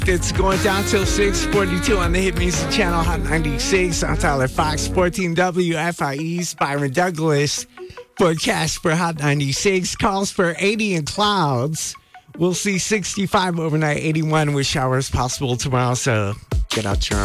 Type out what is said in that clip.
It's going down till 6:42 on the Hit Music Channel, Hot 96. I'm Tyler Fox, 14 WFIE's Byron Douglas. Forecast for Hot 96 calls for 80 and clouds. We'll see 65 overnight, 81 with showers possible tomorrow. So get out your